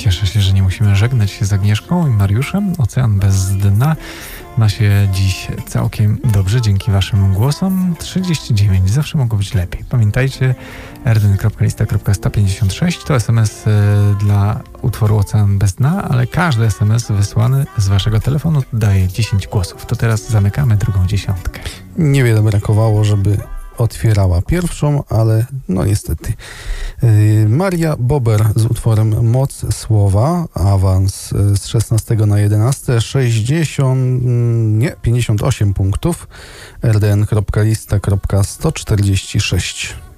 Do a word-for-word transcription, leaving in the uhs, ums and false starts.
Cieszę się, że nie musimy żegnać się z Agnieszką i Mariuszem. Ocean bez dna ma się dziś całkiem dobrze dzięki waszym głosom. trzydzieści dziewięć, zawsze mogło być lepiej. Pamiętajcie, r d n kropka lista kropka sto pięćdziesiąt sześć to es em es y, dla utworu Ocean bez dna, ale każdy es em es wysłany z waszego telefonu daje dziesięć głosów. To teraz zamykamy drugą dziesiątkę. Niewiele brakowało, żeby otwierała pierwszą, ale no niestety. Yy, Maria Bober z utworem Moc Słowa, awans z szesnastego na jedenaste, sześćdziesiąt, nie, pięćdziesiąt osiem punktów, r d n kropka lista kropka sto czterdzieści sześć.